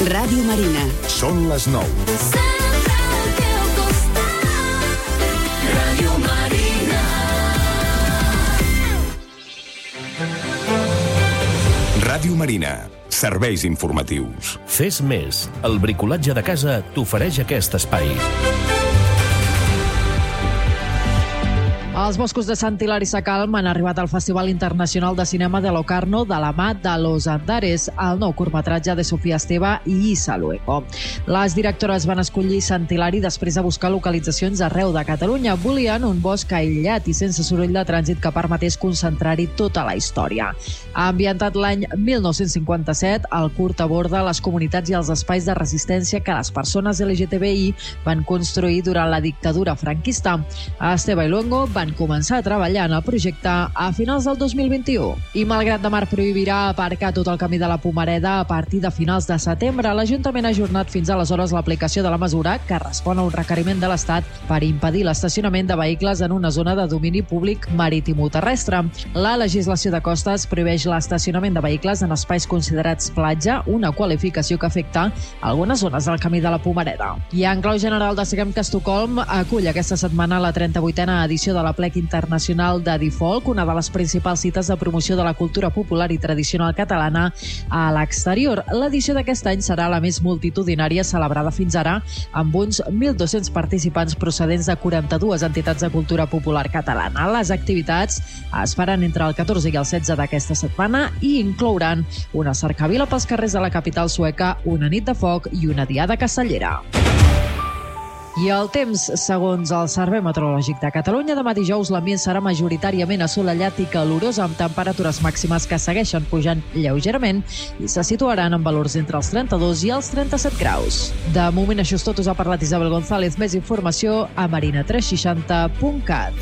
Ràdio Marina. Són les 9. Sempre al teu costat. Ràdio Marina. Ràdio Marina. Serveis informatius. Fes més. El bricolatge de casa t'ofereix aquest espai. Els boscos de Sant Hilari Sacalm han arribat al Festival Internacional de Cinema de Locarno de la mà de Los Andares, el nou curtmetratge de Sofia Esteve i Isa Luengo. Les directores van escollir Sant Hilari després de buscar localitzacions arreu de Catalunya. Volien un bosc aïllat i sense soroll de trànsit que permetés concentrar-hi tota la història. Ambientat l'any 1957, el curt aborda les comunitats i els espais de resistència que les persones LGTBI van construir durant la dictadura franquista. Esteve i Luengo van començar a treballar en el projecte a finals del 2021. I malgrat de Mar prohibirà aparcar tot el camí de la Pomareda a partir de finals de setembre, l'Ajuntament ha ajornat fins aleshores l'aplicació de la mesura, que respon a un requeriment de l'Estat per impedir l'estacionament de vehicles en una zona de domini públic marítim o terrestre. La legislació de costes prohibeix l'estacionament de vehicles en espais considerats platja, una qualificació que afecta algunes zones del camí de la Pomareda. I en clau general destaquem que Estocolm acull aquesta setmana la 38a edició de la Plec Internacional de Difolk, una de les principals cites de promoció de la cultura popular i tradicional catalana a l'exterior. L'edició d'aquest any serà la més multitudinària celebrada fins ara, amb uns 1.200 participants procedents de 42 entitats de cultura popular catalana. Les activitats es faran entre el 14 i el 16 d'aquesta setmana i inclouran una cercavila pels carrers de la capital sueca, una nit de foc i una diada castellera. I el temps, segons el Servei Meteorològic de Catalunya, demà dijous l'ambient serà majoritàriament assolellat i calorós, amb temperatures màximes que segueixen pujant lleugerament i se situaran en valors entre els 32 i els 37 graus. De moment, això és tot. Us ha parlat Isabel González. Més informació a marina360.cat.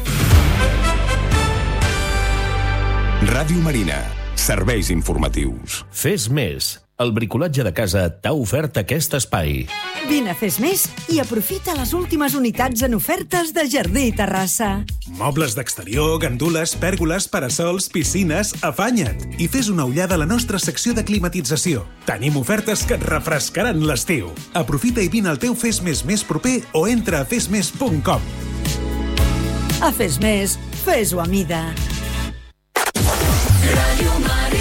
Ràdio Marina. Serveis informatius. Fes més. El bricolatge de casa t'ha ofert aquest espai. Vine a Fes Més i aprofita les últimes unitats en ofertes de Jardí i Terrassa. Mobles d'exterior, gandules, pèrgoles, parasols, piscines, afanya't i fes una ullada a la nostra secció de climatització. Tenim ofertes que et refrescaran l'estiu. Aprofita i vine al teu Fes Més proper o entra a fesmes.com. A Fes Més, fes-ho a mida. Ràdio Marina.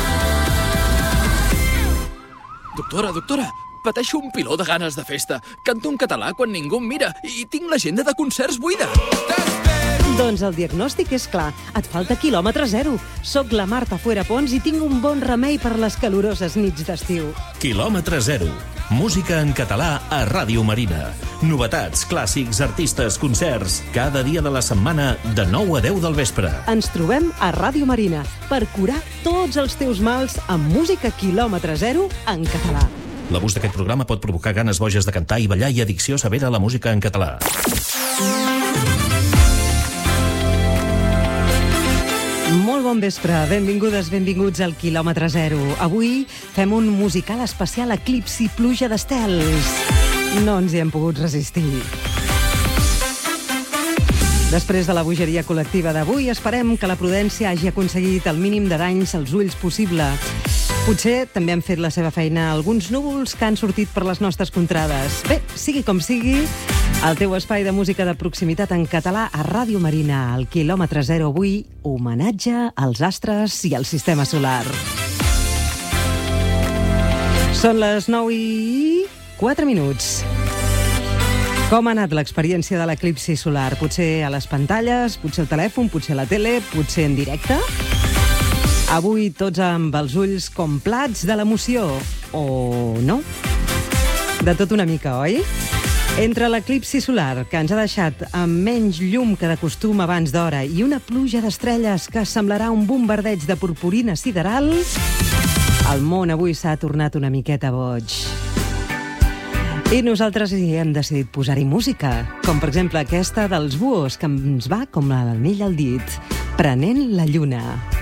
Doctora, pateixo un piló de ganes de festa. Canto en català quan ningú em mira i tinc l'agenda de concerts buida. Doncs el diagnòstic és clar. Et falta quilòmetre zero. Soc la Marta Fuerapons i tinc un bon remei per les caloroses nits d'estiu. Quilòmetre zero. Música en català a Ràdio Marina. Novetats, clàssics, artistes, concerts. Cada dia de la setmana de 9 a 10 del vespre. Ens trobem a Ràdio Marina per curar tots els teus mals amb música quilòmetre zero en català. L'abús d'aquest programa pot provocar ganes boges de cantar i ballar i addicció severa a la música en català. Molt bon vespre, benvingudes, benvinguts al quilòmetre zero. Avui fem un musical especial Eclipsi i pluja d'estels. No ens hi hem pogut resistir. Després de la bogeria col·lectiva d'avui, esperem que la prudència hagi aconseguit el mínim de danys als ulls possible. Potser també han fet la seva feina alguns núvols que han sortit per les nostres contrades. Bé, sigui com sigui, el teu espai de música de proximitat en català a Ràdio Marina, al quilòmetre zero avui, homenatge als astres i al sistema solar. Són les 9:04. Com ha anat l'experiència de l'eclipsi solar? Potser a les pantalles, potser al telèfon, potser a la tele, potser en directe? Avui tots amb els ulls com plats de l'emoció, o no? De tot una mica, oi? Entre l'eclipsi solar, que ens ha deixat amb menys llum que de costum abans d'hora, i una pluja d'estrelles que semblarà un bombardeig de purpurina sideral, el món avui s'ha tornat una miqueta boig. I nosaltres hi hem decidit posar-hi música, com per exemple aquesta dels Buhos, que ens va com l'anell al dit, Prenent la lluna.